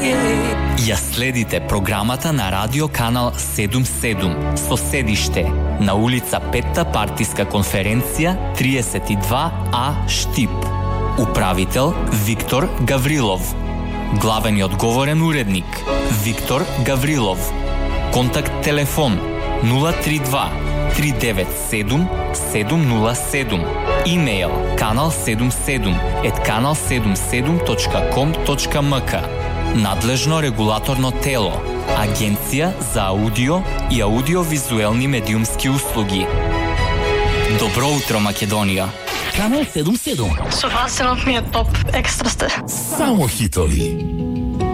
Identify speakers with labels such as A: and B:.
A: Ја следите програмата на радио канал 77 со седиште на улица Петта партиска конференција 32А Штип. Управител Виктор Гаврилов. Главен и одговорен уредник Виктор Гаврилов. Контакт телефон 032 397 707. Имейл kanal77@kanal77.com.mk. Надлежно регулаторно тело Агенција за аудио и аудиовизуелни медиумски услуги. Добро утро, Македонија.
B: Канал 77.
C: Со Василов ми е топ, екстра сте.
B: Само хитови.